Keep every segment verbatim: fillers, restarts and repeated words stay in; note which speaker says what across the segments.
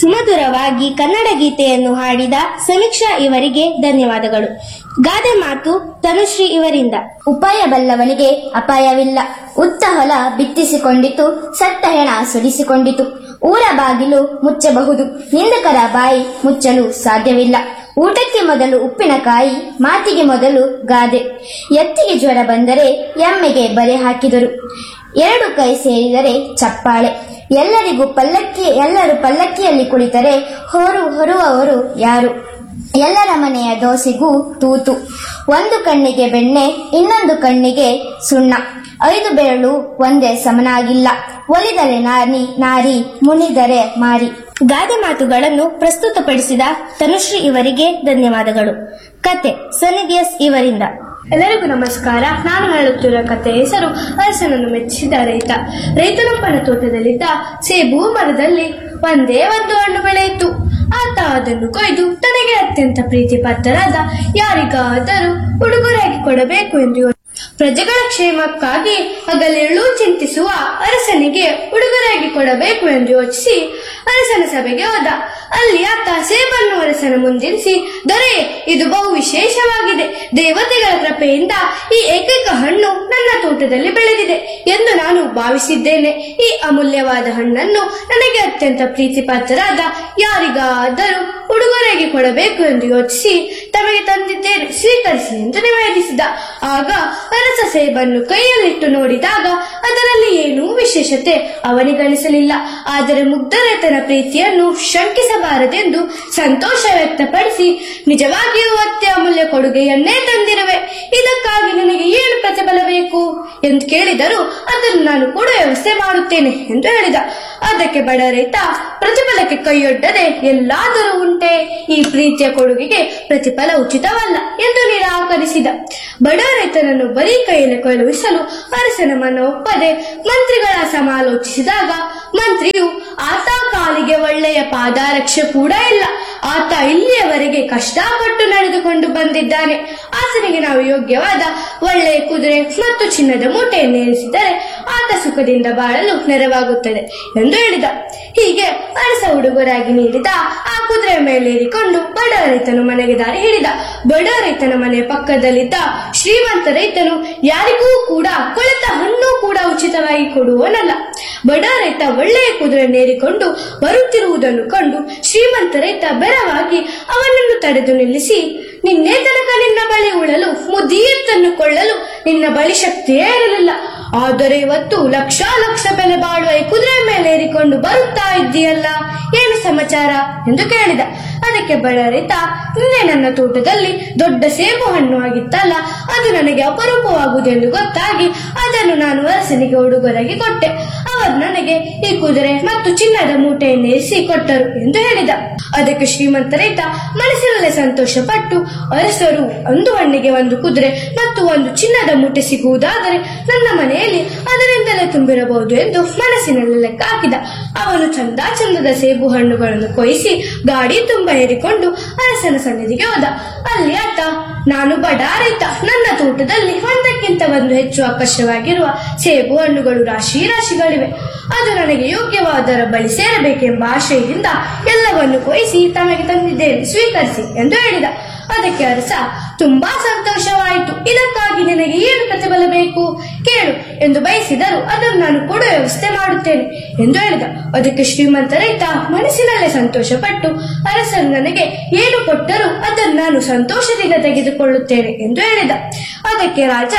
Speaker 1: ಸುಮಧುರವಾಗಿ ಕನ್ನಡ ಗೀತೆಯನ್ನು ಹಾಡಿದ ಸಮೀಕ್ಷಾ ಇವರಿಗೆ ಧನ್ಯವಾದಗಳು. ಗಾದೆ ಮಾತು ತನುಶ್ರೀ ಇವರಿಂದ.
Speaker 2: ಉಪಾಯ ಬಲ್ಲವನಿಗೆ ಅಪಾಯವಿಲ್ಲ. ಉತ್ತ ಹೊಲ ಬಿತ್ತಿಸಿಕೊಂಡಿತು, ಸತ್ತ ಹೆಣ ಸುರಿಸಿಕೊಂಡಿತು. ಊರ ಬಾಗಿಲು ಮುಚ್ಚಬಹುದು, ನಿಂದಕರ ಬಾಯಿ ಮುಚ್ಚಲು ಸಾಧ್ಯವಿಲ್ಲ. ಊಟಕ್ಕೆ ಮೊದಲು ಉಪ್ಪಿನಕಾಯಿ, ಮಾತಿಗೆ ಮೊದಲು ಗಾದೆ. ಎತ್ತಿಗೆ ಜ್ವರ ಬಂದರೆ ಎಮ್ಮೆಗೆ ಬರೆ ಹಾಕಿದರು. ಎರಡು ಕೈ ಸೇರಿದರೆ ಚಪ್ಪಾಳೆ. ಎಲ್ಲರಿಗೂ ಪಲ್ಲಕ್ಕಿ ಎಲ್ಲರೂ ಪಲ್ಲಕ್ಕಿಯಲ್ಲಿ ಕುಳಿತರೆ ಹೊರು ಹೊರುವವರು ಯಾರು? ಎಲ್ಲರ ಮನೆಯ ದೋಸೆಗೂ ತೂತು. ಒಂದು ಕಣ್ಣಿಗೆ ಬೆಣ್ಣೆ, ಇನ್ನೊಂದು ಕಣ್ಣಿಗೆ ಸುಣ್ಣ. ಐದು ಬೆರಳು ಒಂದೇ ಸಮನಾಗಿಲ್ಲ. ಒಲಿದರೆ ನಾರಿ ನಾರಿ, ಮುನಿದರೆ ಮಾರಿ.
Speaker 1: ಗಾದೆ ಮಾತುಗಳನ್ನು ಪ್ರಸ್ತುತಪಡಿಸಿದ ತನುಶ್ರೀ ಇವರಿಗೆ ಧನ್ಯವಾದಗಳು. ಕತೆ ಸನಿದಿಯಸ್ ಇವರಿಂದ.
Speaker 3: ಎಲ್ಲರಿಗೂ ನಮಸ್ಕಾರ. ನಾನು ಹೇಳುತ್ತಿರುವ ಕಥೆಯ ಹೆಸರು ಅರಸನನ್ನು ಮೆಚ್ಚಿದ ರೈತ. ರೈತನೊಬ್ಬನ ತೋಟದಲ್ಲಿದ್ದ ಸೇಬು ಮರದಲ್ಲಿ ಒಂದೇ ಒಂದು ಹಣ್ಣು ಬೆಳೆಯಿತು. ಆತ ಅದನ್ನು ಕೊಯ್ದು ತನಗೆ ಅತ್ಯಂತ ಪ್ರೀತಿ ಪಾತ್ರರಾದ ಯಾರಿಗಾದರೂ ಉಡುಗೊರೆಯಾಗಿ ಕೊಡಬೇಕು ಎಂದು ಪ್ರಜೆಗಳ ಕ್ಷೇಮಕ್ಕಾಗಿ ಹಗಲಿರುಳು ಚಿಂತಿಸುವ ಅರಸನಿಗೆ ಉಡುಗೊರೆಯಾಗಿ ಕೊಡಬೇಕು ಎಂದು ಯೋಚಿಸಿ ಅರಸನ ಸಭೆಗೆ ಹೋದ. ಅಲ್ಲಿ ಆತ ಸೇಬನ್ನು ಅರಸನ ಮುಂದಿರಿಸಿ, ದೊರೆ, ಇದು ಬಹು ವಿಶೇಷವಾಗಿದೆ. ದೇವತೆಗಳ ಕೃಪೆಯಿಂದ ಈ ಏಕೈಕ ಹಣ್ಣು ನನ್ನ ತೋಟದಲ್ಲಿ ಬೆಳೆದಿದೆ ಎಂದು ನಾನು ಭಾವಿಸಿದ್ದೇನೆ. ಈ ಅಮೂಲ್ಯವಾದ ಹಣ್ಣನ್ನು ನನಗೆ ಅತ್ಯಂತ ಪ್ರೀತಿ ಪಾತ್ರರಾದ ಯಾರಿಗಾದರೂ ಉಡುಗೊರೆಯಾಗಿ ಕೊಡಬೇಕು ಎಂದು ಯೋಚಿಸಿ ತಮಗೆ ತಂದಿದ್ದೇನೆ, ಸ್ವೀಕರಿಸಿ ಎಂದು ನಿವೇದಿಸಿದ. ಆಗ ಅರಸ ಸೇಬನ್ನು ಕೈಯಲ್ಲಿಟ್ಟು ನೋಡಿದಾಗ ಅದರಲ್ಲಿ ಏನೂ ವಿಶೇಷತೆ ಅವನಿಗನಿಸಲಿಲ್ಲ. ಆದರೆ ಮುಗ್ಧ ರೈತನ ಪ್ರೀತಿಯನ್ನು ಶಂಕಿಸಬಾರದೆಂದು ಸಂತೋಷ ವ್ಯಕ್ತಪಡಿಸಿ, ನಿಜವಾಗಿಯೂ ಅತ್ಯ ಅಮೂಲ್ಯ ಕೊಡುಗೆಯನ್ನೇ ತಂದಿರುವೆ. ಇದಕ್ಕಾಗಿ ನನಗೆ ಏನು ಪ್ರತಿಫಲ ಬೇಕು ಎಂದು ಕೇಳಿದರೂ ಅದನ್ನು ನಾನು ಕೂಡ ವ್ಯವಸ್ಥೆ ಮಾಡುತ್ತೇನೆ ಎಂದು ಹೇಳಿದ. ಅದಕ್ಕೆ ಬಡ ರೈತ, ಪ್ರತಿಫಲಕ್ಕೆ ಕೈಯೊಡ್ಡದೆ ಎಲ್ಲಾದರೂ ಉಂಟೆ? ಈ ಪ್ರೀತಿಯ ಕೊಡುಗೆಗೆ ಪ್ರತಿಫಲ ಉಚಿತವಲ್ಲ ಎಂದು ನಿರಾಕರಿಸಿದ. ಬಡ ರೈತನನ್ನು ಬರೀ ಕೈಯಲ್ಲಿ ಕಳುಹಿಸಲು ಅರಸನ ಮನ ಒಪ್ಪದೆ ಮಂತ್ರಿಗಳ ಸಮಾಲೋಚಿಸಿದಾಗ ಮಂತ್ರಿಯು, ಆತ ಕಾಲಿಗೆ ಒಳ್ಳೆಯ ಪಾದರಕ್ಷೆ ಕೂಡ ಇಲ್ಲ. ಆತ ಇಲ್ಲಿಯವರೆಗೆ ಕಷ್ಟಪಟ್ಟು ನಡೆದುಕೊಂಡು ಬಂದಿದ್ದಾನೆ. ಆತನಿಗೆ ನಾವು ಯೋಗ್ಯವಾದ ಒಳ್ಳೆಯ ಕುದುರೆ ಮತ್ತು ಚಿನ್ನದ ಮೂಟೆಯನ್ನು ಏರಿಸಿದರೆ ಆತ ಸುಖದಿಂದ ಬಾಳಲು ನೆರವಾಗುತ್ತದೆ ಎಂದು ಹೇಳಿದ. ಹೀಗೆ ಅರಸ ಉಡುಗೊರೆಯಾಗಿ ನೀಡಿದ ಆ ಕುದುರೆಯ ಮೇಲೇರಿಕೊಂಡು ಬಡ ರೈತನು ಮನೆಗೆ ದಾರಿ ಹಿಡಿದ. ಬಡ ರೈತನ ಮನೆಯ ಪಕ್ಕದಲ್ಲಿದ್ದ ಶ್ರೀಮಂತ ರೈತನು ಯಾರಿಗೂ ಕೂಡ ಕೊಳೆತ ಹಣ್ಣು ಕೂಡ ಉಚಿತವಾಗಿ ಕೊಡುವನಲ್ಲ. ಬಡ ರೈತ ಒಳ್ಳೆಯ ಕುದುರೆಯನ್ನೇರಿಕೊಂಡು ಬರುತ್ತಿರುವುದನ್ನು ಕಂಡು ಶ್ರೀಮಂತ ರೈತ ಬೆರವಾಗಿ ಅವನನ್ನು ತಡೆದು ನಿಲ್ಲಿಸಿ, ನಿನ್ನೆ ತನಕ ನಿನ್ನ ಬಳಿ ಉಳಲು ಮುದಿಯತ್ತನ್ನು ಕೊಳ್ಳಲು ನಿನ್ನ ಬಳಿ ಶಕ್ತಿಯೇ ಇರಲಿಲ್ಲ. ಆದರೆ ಇವತ್ತು ಲಕ್ಷ ಲಕ್ಷ ಬೆಲೆ ಬಾಳುವ ಈ ಕುದುರೆ ಮೇಲೆ ಏರಿಕೊಂಡು ಬರುತ್ತಾ ಇದ್ದೀಯಲ್ಲ, ಏನು ಸಮಾಚಾರ ಎಂದು ಕೇಳಿದ. ಅದಕ್ಕೆ ಬಡ ರೈತ, ನಿನ್ನೆ ನನ್ನ ತೋಟದಲ್ಲಿ ದೊಡ್ಡ ಸೇಬು ಹಣ್ಣು ಆಗಿತ್ತಲ್ಲ, ಅದು ನನಗೆ ಅಪರೂಪವಾಗುವುದೆಂದು ಗೊತ್ತಾಗಿ ಅದನ್ನು ನಾನು ಅರಸನಿಗೆ ಉಡುಗೊರೆಗೆ ಕೊಟ್ಟೆ. ಅವರು ನನಗೆ ಈ ಕುದುರೆ ಮತ್ತು ಚಿನ್ನದ ಮೂಟೆಯನ್ನು ಏರಿಸಿ ಕೊಟ್ಟರು ಎಂದು ಹೇಳಿದ. ಅದಕ್ಕೆ ಶ್ರೀಮಂತ ರೈತ ಮನಸ್ಸಿನಲ್ಲೇ ಸಂತೋಷ ಪಟ್ಟು, ಅರಸರು ಒಂದು ಹಣ್ಣಿಗೆ ಒಂದು ಕುದುರೆ ಮತ್ತು ಒಂದು ಚಿನ್ನದ ಮೂಟೆ ಸಿಗುವುದಾದರೆ ನನ್ನ ಮನೆಯಲ್ಲಿ ಅದರಿಂದಲೇ ತುಂಬಿರಬಹುದು ಎಂದು ಮನಸ್ಸಿನಲ್ಲಿ ಲೆಕ್ಕ ಹಾಕಿದ. ಅವನು ಚಂದ ಚಂದದ ಸೇಬು ಹಣ್ಣುಗಳನ್ನು ಕೊಯ್ಸಿ ಗಾಡಿ ತುಂಬ ಏರಿಕೊಂಡು ಅರಸನ ಸನ್ನಿಧಿಗೆ ಹೋದ. ಅಲ್ಲಿ ಆತ, ನಾನು ಬಡ ರೈತ, ನನ್ನ ತೋಟದಲ್ಲಿ ಒಂದಕ್ಕಿಂತ ಒಂದು ಹೆಚ್ಚು ಆಕರ್ಷವಾಗಿರುವ ಸೇಬು ಹಣ್ಣುಗಳು ರಾಶಿ ರಾಶಿಗಳಿವೆ. ಅದು ನನಗೆ ಯೋಗ್ಯವಾದರ ಬಳಿ ಸೇರಬೇಕೆಂಬ ಆಶಯದಿಂದ ಎಲ್ಲವನ್ನು ಕೊಯ್ಸಿ ತನಗೆ ತಂದಿದ್ದೇನೆ, ಸ್ವೀಕರಿಸಿ ಎಂದು ಹೇಳಿದ. ಅದಕ್ಕೆ ಅರಸ, ತುಂಬಾ ಸಂತೋಷವಾಯಿತು. ಇದಕ್ಕಾಗಿ ನಿನಗೆ ಏನು ಪ್ರತಿಫಲ ಬೇಕು ಕೇಳು ಎಂದು ಬಯಸಿದರು ಅದನ್ನು ನಾನು ಕೊಡುವ ವ್ಯವಸ್ಥೆ ಮಾಡುತ್ತೇನೆ ಎಂದು ಹೇಳಿದ. ಅದಕ್ಕೆ ಶ್ರೀಮಂತ ರೈತ ಮನಸ್ಸಿನಲ್ಲೇ ಸಂತೋಷ ಪಟ್ಟು, ಅರಸರು ನನಗೆ ಏನು ಕೊಟ್ಟರೂ ಅದನ್ನು ನಾನು ಸಂತೋಷದಿಂದ ತೆಗೆದುಕೊಳ್ಳುತ್ತೇನೆ ಎಂದು ಹೇಳಿದ. ಅದಕ್ಕೆ ರಾಜ,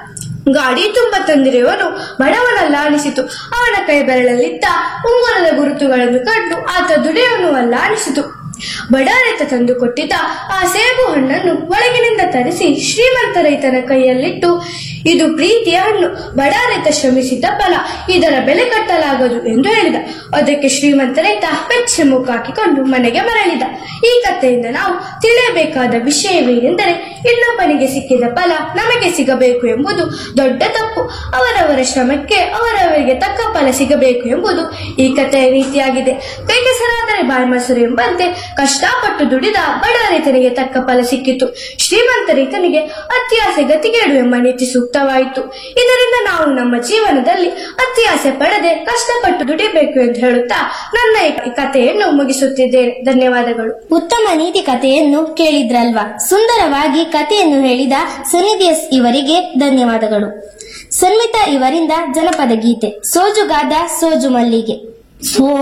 Speaker 3: ಗಾಡಿ ತುಂಬ ತಂದಿರುವವನು ಬಡವನಲ್ಲ ಅನಿಸಿತು. ಅವನ ಕೈ ಬೆರಳಲ್ಲಿದ್ದ ಉಂಗುರದ ಗುರುತುಗಳನ್ನು ಕಂಡು ಆತ ದುಡಿಯವನು ಅಲ್ಲ ಅನಿಸಿತು. ಬಡ ರೈತ ತಂದು ಕೊಟ್ಟಿದ್ದ ಆ ಸೇಬು ಹಣ್ಣನ್ನು ಒಳಗಿನಿಂದ ತರಿಸಿ ಶ್ರೀಮಂತ ರೈತನ ಕೈಯಲ್ಲಿಟ್ಟು, ಇದು ಪ್ರೀತಿಯ ಹಣ್ಣು, ಬಡ ರೈತ ಶ್ರಮಿಸಿದ್ದ ಫಲ, ಇದರ ಬೆಲೆ ಕಟ್ಟಲಾಗದು ಎಂದು ಹೇಳಿದ. ಅದಕ್ಕೆ ಶ್ರೀಮಂತ ರೈತ ಬೆಚ್ಚ ಮುಖ ಹಾಕಿಕೊಂಡು ಮನೆಗೆ ಮರಳಿದ. ಈ ಕಥೆಯಿಂದ ನಾವು ತಿಳಿಯಬೇಕಾದ ವಿಷಯವೇನೆಂದರೆ, ಇನ್ನೊಬ್ಬನಿಗೆ ಸಿಕ್ಕಿದ ಫಲ ನಮಗೆ ಸಿಗಬೇಕು ಎಂಬುದು ದೊಡ್ಡ ತಪ್ಪು. ಅವರವರ ಶ್ರಮಕ್ಕೆ ಅವರವರಿಗೆ ತಕ್ಕ ಫಲ ಸಿಗಬೇಕು ಎಂಬುದು ಈ ಕಥೆಯ ರೀತಿಯಾಗಿದೆ. ಕೈಕೆಸರಾದ ಬಂದರೆ ಬಾಯಿ ಮೊಸರು ಎಂಬಂತೆ ಕಷ್ಟಪಟ್ಟು ದುಡಿದ ಬಡ ರೈತನಿಗೆ ತಕ್ಕ ಫಲ ಸಿಕ್ಕಿತು. ಶ್ರೀಮಂತ ರೈತನಿಗೆ ಅತ್ಯಾಸೆ ಗತಿಗೇಡು ಎಂಬ ನೀತಿ ಸೂಕ್ತವಾಯಿತು. ಇದರಿಂದ ನಾವು ನಮ್ಮ ಜೀವನದಲ್ಲಿ ಅತ್ಯಾಸೆ ಪಡದೆ ಕಷ್ಟಪಟ್ಟು ದುಡಿಬೇಕು ಎಂದು ಹೇಳುತ್ತಾ ನನ್ನ ಈ ಕಥೆಯನ್ನು ಮುಗಿಸುತ್ತಿದ್ದೇನೆ. ಧನ್ಯವಾದಗಳು.
Speaker 1: ಉತ್ತಮ ನೀತಿ ಕಥೆಯನ್ನು ಕೇಳಿದ್ರಲ್ವಾ? ಸುಂದರವಾಗಿ ಕಥೆಯನ್ನು ಹೇಳಿದ ಸುನಿಧಿ ಎಸ್ ಇವರಿಗೆ ಧನ್ಯವಾದಗಳು. ಸನ್ಮಿತಾ ಇವರಿಂದ ಜನಪದ ಗೀತೆ ಸೋಜುಗಾದ ಸೋಜು ಮಲ್ಲಿಗೆ. ಸೋ